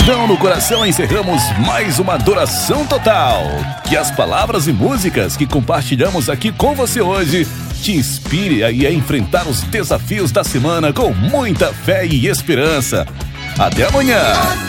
gratidão no coração, encerramos mais uma adoração total. Que as palavras e músicas que compartilhamos aqui com você hoje te inspire a enfrentar os desafios da semana com muita fé e esperança. Até amanhã!